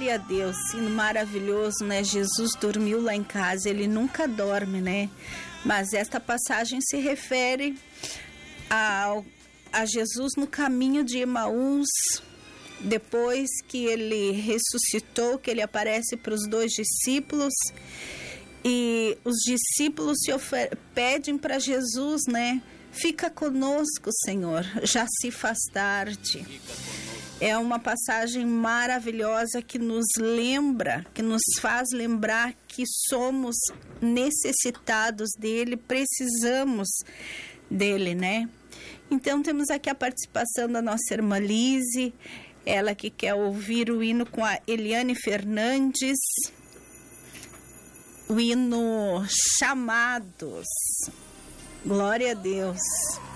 Glória a Deus, sim, maravilhoso, né? Jesus dormiu lá em casa, ele nunca dorme, né? Mas esta passagem se refere a Jesus no caminho de Emaús, depois que ele ressuscitou, que ele aparece para os 2 discípulos, e os discípulos pedem para Jesus, né? Fica conosco, Senhor, já se faz tarde. É uma passagem maravilhosa que nos lembra, que nos faz lembrar que somos necessitados dele, precisamos dele, né? Então temos aqui a participação da nossa irmã Lise, ela que quer ouvir o hino com a Eliane Fernandes, o hino Chamados. Glória a Deus.